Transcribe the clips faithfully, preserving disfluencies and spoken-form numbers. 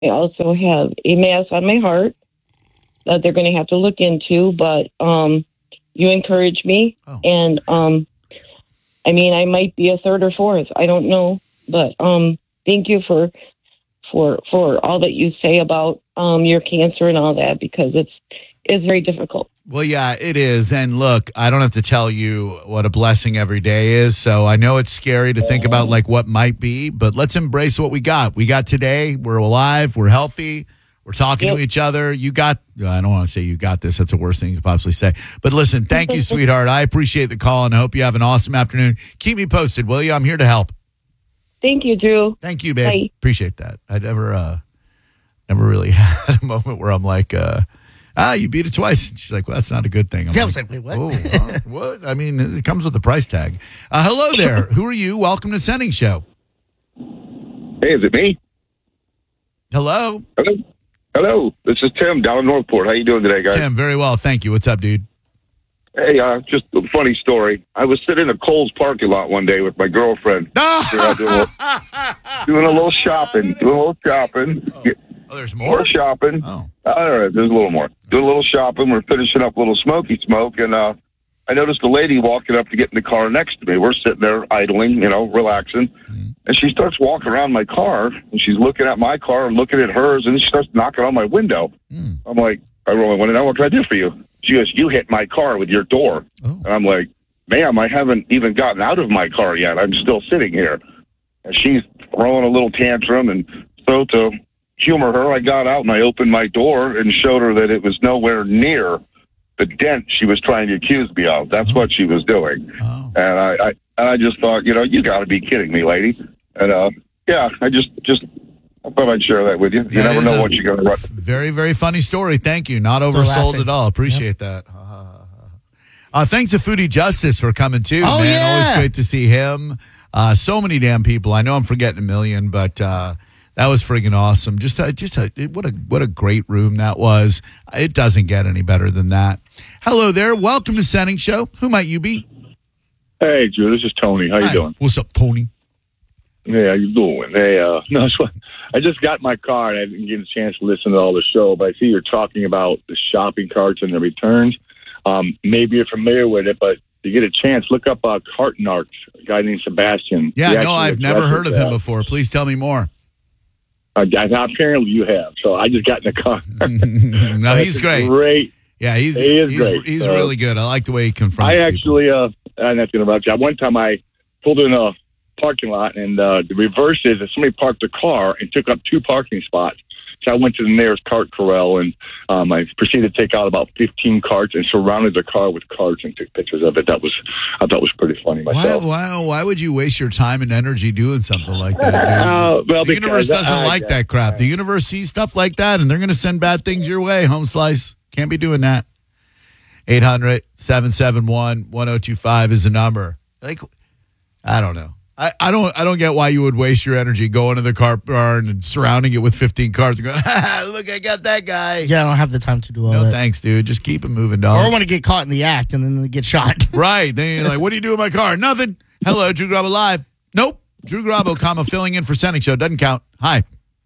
I also have a mass on my heart that they're going to have to look into, but um, you encourage me. Oh. And, um, I mean, I might be a third or fourth. I don't know. But um, thank you for for for all that you say about um, your cancer and all that, because it's it's very difficult. Well, yeah, it is. And look, I don't have to tell you what a blessing every day is. So I know it's scary to think about like what might be, but let's embrace what we got. We got today. We're alive. We're healthy. We're talking yep. to each other. You got, I don't want to say you got this. That's the worst thing you could possibly say. But listen, thank you, sweetheart. I appreciate the call, and I hope you have an awesome afternoon. Keep me posted, will you? I'm here to help. Thank you, Drew. Thank you, babe. Bye. Appreciate that. I never, uh, never really had a moment where I'm like, uh, ah, you beat it twice. And she's like, well, that's not a good thing. I'm yeah, like, I was like, wait, what? Oh, huh? What? I mean, it comes with the price tag. Uh, hello there. Who are you? Welcome to Sending Show. Hey, is it me? Hello. Hello. Hello. This is Tim down in Northport. How you doing today, guys? Tim, very well. Thank you. What's up, dude? Hey, uh, just a funny story. I was sitting in a Kohl's parking lot one day with my girlfriend. Oh, doing, a little, doing a little shopping. Doing a little shopping. Oh, oh there's more? A little shopping. Oh. All right, there's a little more. Doing a little shopping. We're finishing up a little smoky smoke, and uh, I noticed a lady walking up to get in the car next to me. We're sitting there idling, you know, relaxing. Mm-hmm. And she starts walking around my car, and she's looking at my car and looking at hers, and then she starts knocking on my window. Mm. I'm like, I roll my window down. What can I do for you? She goes, you hit my car with your door. Oh. And I'm like, ma'am, I haven't even gotten out of my car yet. I'm still sitting here. And she's throwing a little tantrum. And so to humor her, I got out and I opened my door and showed her that it was nowhere near the dent she was trying to accuse me of. That's oh. what she was doing. Oh. And I, I and I just thought, you know, you got to be kidding me, lady. And uh, yeah, I just just. I thought I'd share that with you. You that never know what you're going to run. Very, very funny story. Thank you. Not Still oversold laughing. At all. Appreciate yep. that. Uh, thanks to Foodie Justice for coming too, oh, man. Yeah. Always great to see him. Uh, so many damn people. I know I'm forgetting a million, but uh, that was friggin' awesome. Just, uh, just a, what a what a great room that was. It doesn't get any better than that. Hello there. Welcome to Sending Show. Who might you be? Hey, Drew. This is Tony. How you Hi. doing? What's up, Tony? Hey, how you doing? Hey, uh, no, I just got my car and I didn't get a chance to listen to all the show, but I see you're talking about the shopping carts and the returns. Um, maybe you're familiar with it, but if you get a chance, look up uh, Carton Arts, a guy named Sebastian. Yeah, no, I've never heard of him before. Please tell me more. Uh, apparently you have, so I just got in the car. No, he's great. Great. Yeah, he's he is he's, great. He's so, really good. I like the way he confronts I actually, people. uh, I'm not going to interrupt you. One time I pulled in a parking lot, and uh, the reverse is that somebody parked a car and took up two parking spots. So I went to the nearest cart corral, and um, I proceeded to take out about fifteen carts and surrounded the car with carts and took pictures of it. That was, I thought was pretty funny myself. Why, why, why would you waste your time and energy doing something like that, dude? Uh, well, the universe doesn't I, like I, that crap. The universe sees stuff like that, and they're going to send bad things your way. Home Slice. Can't be doing that. eight hundred, seven seven one, one oh two five is the number. Like, I don't know. I, I don't I don't get why you would waste your energy going to the car barn and surrounding it with fifteen cars and going, look, I got that guy. Yeah, I don't have the time to do all no, that. No, thanks, dude. Just keep it moving, dog. Or I want to get caught in the act and then get shot. Right. Then you're like, what do you do in my car? Nothing. Hello, Drew Grabo Live. Nope. Drew Grabo, comma, filling in for Sending Show. Doesn't count. Hi.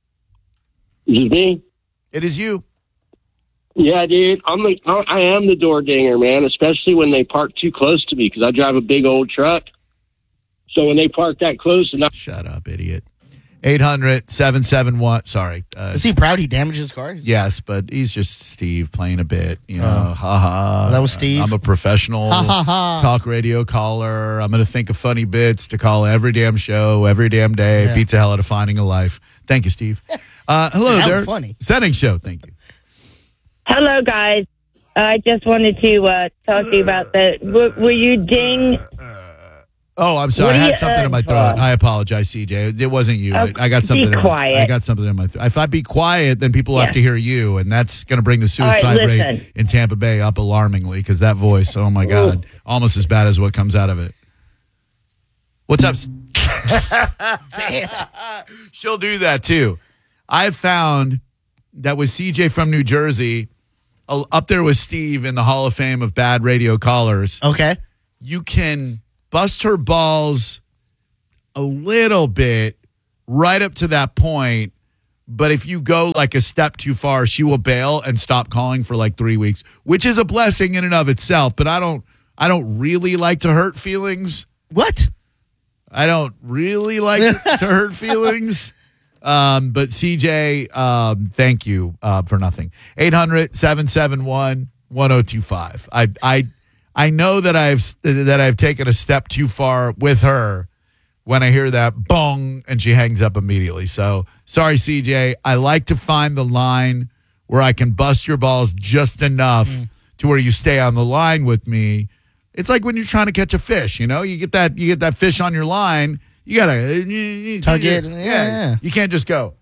Is it me? It is you. Yeah, dude. I'm the, I am the door dinger, man, especially when they park too close to me because I drive a big old truck. So when they park that close, and I- shut up, idiot. eight hundred, seven seven one. Sorry. Uh, Is he proud he damaged his car? Yes, but he's just Steve playing a bit. You know, oh. ha ha. That was Steve. I'm a professional ha, ha, ha. talk radio caller. I'm going to think of funny bits to call every damn show, every damn day. Yeah. Beats the hell out of finding a life. Thank you, Steve. Uh, hello that there. Was funny. Sending Show. Thank you. Hello, guys. I just wanted to uh, talk to you about the. W- will you ding? Oh, I'm sorry. I had something in my throat. For? I apologize, C J. It wasn't you. Oh, I got something. Be in quiet. My, I got something in my throat. If I be quiet, then people yeah. have to hear you, and that's going to bring the suicide right, rate in Tampa Bay up alarmingly because that voice. Oh my God, Ooh. Almost as bad as what comes out of it. What's up? She'll do that too. I've found that with C J from New Jersey, up there with Steve in the Hall of Fame of bad radio callers. Okay, you can bust her balls a little bit right up to that point But if you go like a step too far, she will bail and stop calling for like three weeks, which is a blessing in and of itself. But I don't, I don't really like to hurt feelings. What? I don't really like to hurt feelings. Um, but C J, um, thank you uh, for nothing. eight hundred, seven seven one, one oh two five. I, I, I know that I've that I've taken a step too far with her when I hear that bong and she hangs up immediately. So sorry, C J. I like to find the line where I can bust your balls just enough mm. to where you stay on the line with me. It's like when you're trying to catch a fish, you know, you get that, you get that fish on your line. You got to tug it. Yeah, yeah. You can't just go,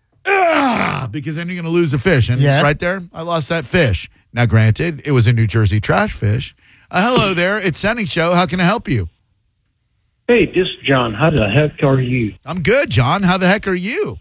ah, because then you're going to lose the fish. And yeah. right there, I lost that fish. Now, granted, it was a New Jersey trash fish. Uh, hello there. It's Sending Show. How can I help you? Hey, this is John. How the heck are you? I'm good, John. How the heck are you?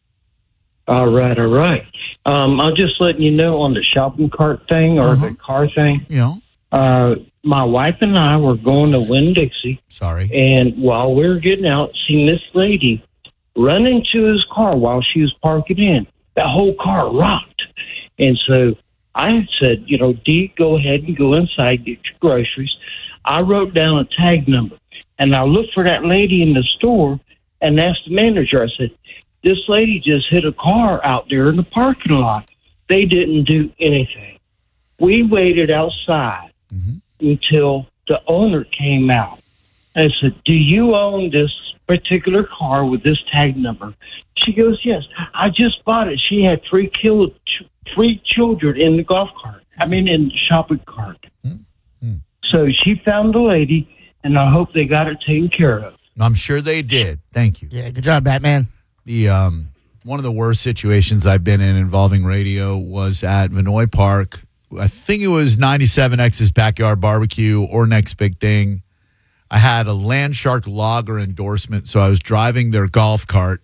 All right, all right. Um, I'm just letting you know on the shopping cart thing or uh-huh. the car thing. Yeah. Uh, my wife and I were going to Winn-Dixie. Sorry. And while we were getting out, seen this lady run into his car while she was parking in. That whole car rocked. And so I said, you know, Dee, go ahead and go inside, get your groceries. I wrote down a tag number. And I looked for that lady in the store and asked the manager, I said, this lady just hit a car out there in the parking lot. They didn't do anything. We waited outside mm-hmm. until the owner came out. I said, do you own this particular car with this tag number? She goes, yes. I just bought it. She had three, killed, three children in the golf cart. I mean, in the shopping cart. Mm-hmm. So she found the lady. And I hope they got it taken care of. I'm sure they did. Thank you. Yeah, good job, Batman. The um, one of the worst situations I've been in involving radio was at Vinoy Park. I think it was ninety-seven X's Backyard Barbecue or Next Big Thing. I had a Landshark Lager endorsement, so I was driving their golf cart.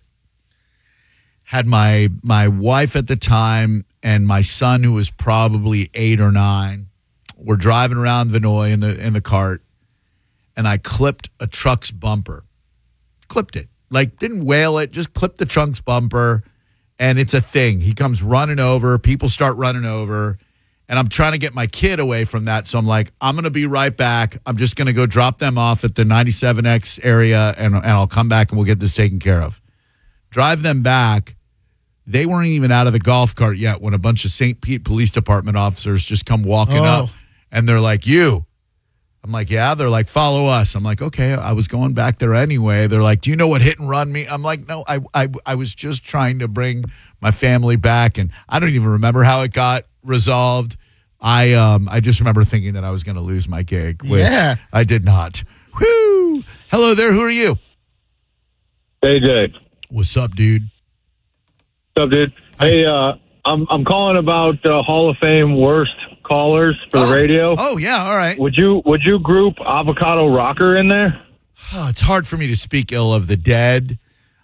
Had my my wife at the time and my son, who was probably eight or nine. We're driving around Vinoy in the in the cart. And I clipped a truck's bumper. Clipped it. Like, didn't whale it, just clipped the truck's bumper. And it's a thing. He comes running over. People start running over. And I'm trying to get my kid away from that. So I'm like, I'm going to be right back. I'm just going to go drop them off at the ninety-seven X area. And, and I'll come back and we'll get this taken care of. Drive them back. They weren't even out of the golf cart yet when a bunch of Saint Pete Police Department officers just come walking oh. up. And they're like, you. I'm like, yeah. They're like, follow us. I'm like, okay, I was going back there anyway. They're like, do you know what hit and run means? I'm like, no, I, I, I was just trying to bring my family back. And I don't even remember how it got resolved. I, um, I just remember thinking that I was going to lose my gig, which yeah. I did not. Whoo! Hello there. Who are you? Hey, Jay. What's up, dude? What's up, dude? Hi. Hey, uh, I'm, I'm calling about uh, Hall of Fame worst callers for oh. the radio. Oh, yeah, all right. Would you would you group Avocado Rocker in there? Oh, it's hard for me to speak ill of the dead.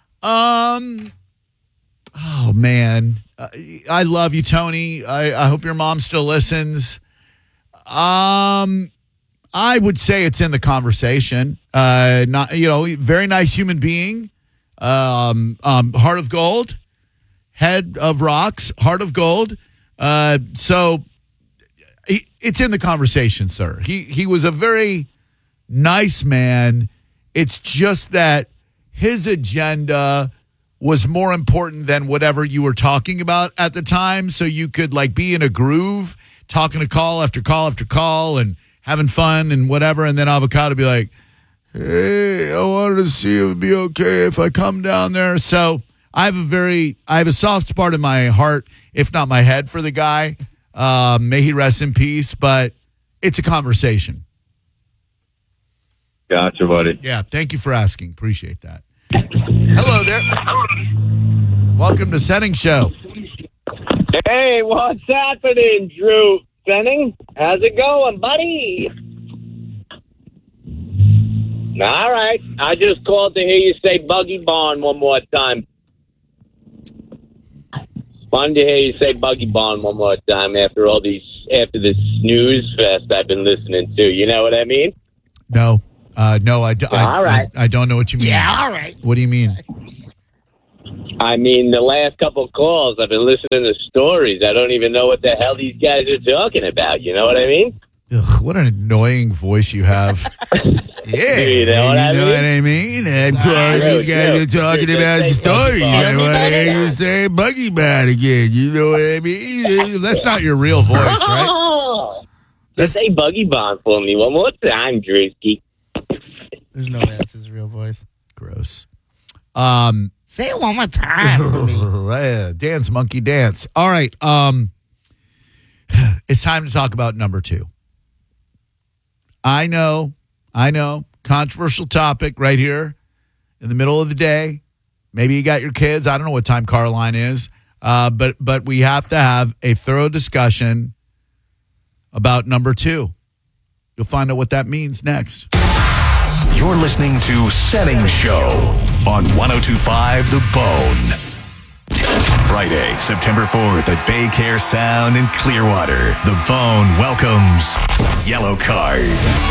Um, oh, man. Uh, I love you, Tony. I, I hope your mom still listens. Um, I would say it's in the conversation. Uh, not you know, very nice human being. Um, um, heart of gold, head of rocks, heart of gold. Uh, so he, it's in the conversation, sir. He he was a very nice man. It's just that his agenda was more important than whatever you were talking about at the time. So you could like be in a groove, talking to call after call after call and having fun and whatever. And then Avocado be like, hey, I wanted to see if it would be okay if I come down there. So I have a very, I have a soft spot in my heart, if not my head, for the guy. Uh, may he rest in peace, but it's a conversation. Gotcha, buddy. Yeah, thank you for asking. Appreciate that. Hello there. Welcome to Setting Show. Hey, what's happening, Drew Senning? How's it going, buddy? All right. I just called to hear you say Buggy Barn one more time. Fun to hear you say Buggy Barn one more time after all these, after this snooze fest I've been listening to. You know what I mean? No. Uh, no, I, d- I, all right. I, I don't know what you mean. Yeah, all right. What do you mean? I mean, the last couple of calls, I've been listening to stories. I don't even know what the hell these guys are talking about. You know what I mean? Ugh, what an annoying voice you have. Yeah, you know what, you I, know mean? what I mean? Of course, no, these guys no. are talking Just about say stories. Buggy I Bond. want to hear you say Buggy Bond again. You know what I mean? That's not your real voice, right? Oh, That's- just say Buggy Bond for me one more time, Drewski. There's no way that's his real voice. Gross. Um, Say it one more time for me. yeah, dance, monkey, dance. All right. Um, it's time to talk about number two. I know, I know, controversial topic right here in the middle of the day. Maybe you got your kids. I don't know what time Caroline is, uh, but but we have to have a thorough discussion about number two. You'll find out what that means next. You're listening to Setting Show on one oh two point five The Bone. Friday, September fourth at Bay Care Sound in Clearwater. The Bone welcomes Yellow Card.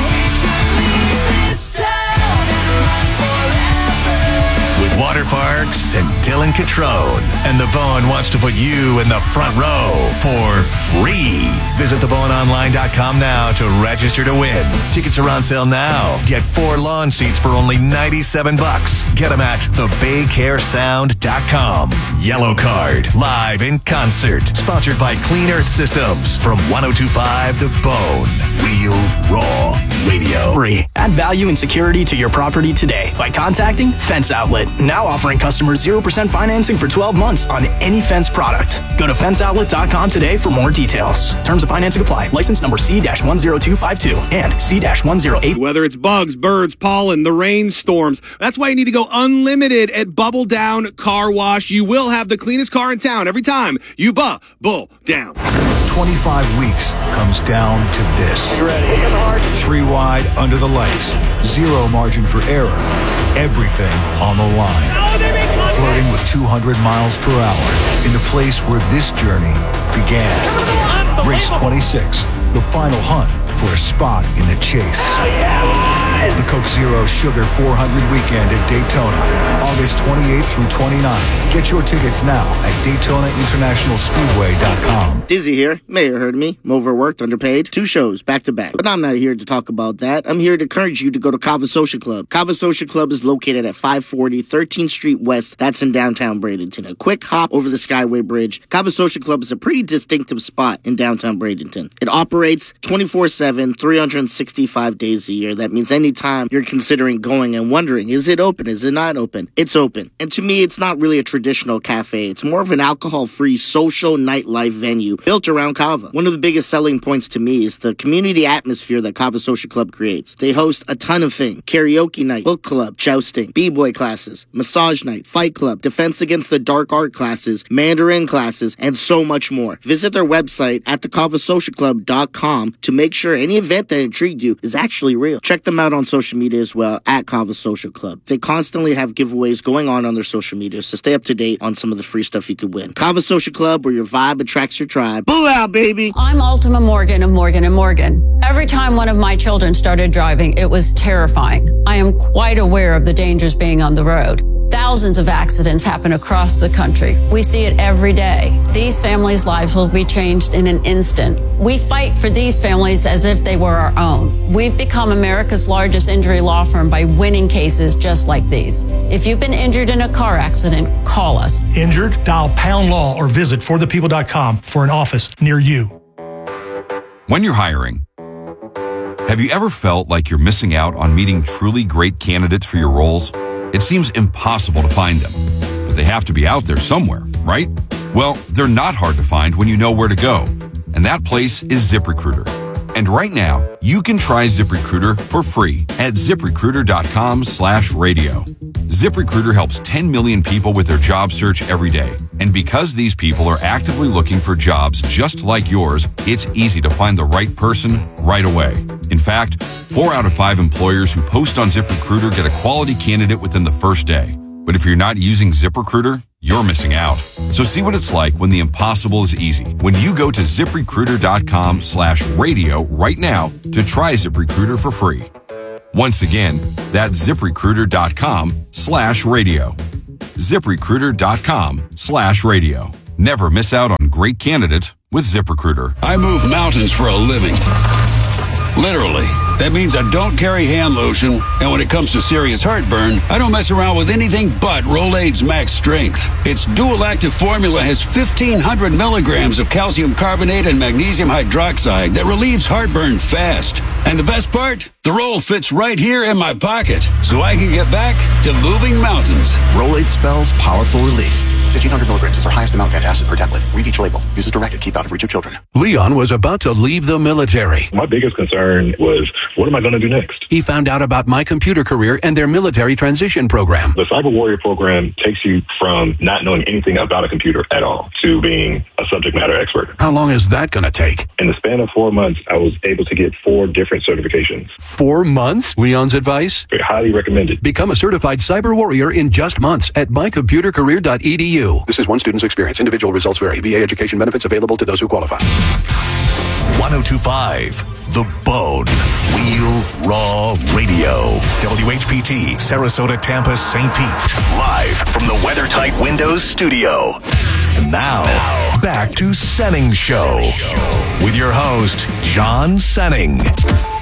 With Water Parks and Dylan Catrone. And The Bone wants to put you in the front row for free. Visit the bone online dot com now to register to win. Tickets are on sale now. Get four lawn seats for only ninety-seven bucks. Get them at the bay care sound dot com. Yellow Card, live in concert. Sponsored by Clean Earth Systems from one oh two point five The Bone. Real Raw Radio. Free. Add value and security to your property today by contacting Fence Outlet. Now offering customers zero percent financing for twelve months on any fence product. Go to fence outlet dot com today for more details. Terms of financing apply. License number C one zero two five two and C one zero eight. Whether it's bugs, birds, pollen, the rainstorms, that's why you need to go unlimited at Bubble Down Car Wash. You will have the cleanest car in town every time you bubble down. twenty-five weeks comes down to this. You ready? Three wide under the lights. Zero margin for error. Everything on the line. Flirting with two hundred miles per hour in the place where this journey began. Race twenty-six, the final hunt for a spot in the chase. The Coke Zero Sugar four hundred weekend at Daytona, August twenty-eighth through twenty-ninth. Get your tickets now at Daytona International Speedway dot com. Dizzy here. Mayor heard me. I'm overworked, underpaid. Two shows back to back. But I'm not here to talk about that. I'm here to encourage you to go to Kava Social Club. Kava Social Club is located at five forty thirteenth Street West. That's in downtown Bradenton. A quick hop over the Skyway Bridge. Kava Social Club is a pretty distinctive spot in downtown Bradenton. It operates twenty-four seven, three hundred sixty-five days a year. That means anytime you're considering going and wondering, is it open? Is it not open? It's open. And to me, it's not really a traditional cafe. It's more of an alcohol-free social nightlife venue built around Kava. One of the biggest selling points to me is the community atmosphere that Kava Social Club creates. They host a ton of things. Karaoke night, book club, jousting, b-boy classes, massage night, fight club, defense against the dark art classes, Mandarin classes, and so much more. Visit their website at the kava social club dot com to make sure any event that intrigued you is actually real. Check them out on social media as well at Kava Social Club. They constantly have giveaways going on on their social media, so stay up to date on some of the free stuff you could win. Kava Social Club, where your vibe attracts your tribe. Bull out, baby! I'm Ultima Morgan of Morgan and Morgan. Every time one of my children started driving, it was terrifying. I am quite aware of the dangers being on the road. Thousands of accidents happen across the country. We see it every day. These families' lives will be changed in an instant. We fight for these families as if they were our own. We've become America's largest injury law firm by winning cases just like these. If you've been injured in a car accident, call us. Injured? Dial pound law or visit for the people dot com for an office near you. When you're hiring, have you ever felt like you're missing out on meeting truly great candidates for your roles? It seems impossible to find them, but they have to be out there somewhere, right? Well, they're not hard to find when you know where to go, and that place is ZipRecruiter. And right now, you can try ZipRecruiter for free at ziprecruiter dot com slash radio. ZipRecruiter helps ten million people with their job search every day. And because these people are actively looking for jobs just like yours, it's easy to find the right person right away. In fact, four out of five employers who post on ZipRecruiter get a quality candidate within the first day. But if you're not using ZipRecruiter, you're missing out. So see what it's like when the impossible is easy. When you go to ziprecruiter dot com slash radio right now to try ZipRecruiter for free. Once again, that's ziprecruiter dot com slash radio. ZipRecruiter.com slash radio. Never miss out on great candidates with ZipRecruiter. I move mountains for a living. Literally. That means I don't carry hand lotion, and when it comes to serious heartburn, I don't mess around with anything but Rolaids Max Strength. Its dual-active formula has fifteen hundred milligrams of calcium carbonate and magnesium hydroxide that relieves heartburn fast. And the best part? The roll fits right here in my pocket, so I can get back to moving mountains. Rolaids spells powerful relief. fifteen hundred milligrams is our highest amount of antacid per tablet. Read each label. Use as directed. Keep out of reach of children. Leon was about to leave the military. My biggest concern was, what am I going to do next? He found out about My Computer Career and their military transition program. The Cyber Warrior program takes you from not knowing anything about a computer at all to being a subject matter expert. How long is that going to take? In the span of four months, I was able to get four different certifications. Four months? Leon's advice? Very highly recommended. Become a certified cyber warrior in just months at my computer career dot e d u. This is one student's experience. Individual results vary. V A education benefits available to those who qualify. ten twenty-five The Bone. Real Raw Radio. W H P T, Sarasota, Tampa, Saint Pete. Live from the WeatherTight Windows studio. And now, back to Senning Show. With your host, John Senning.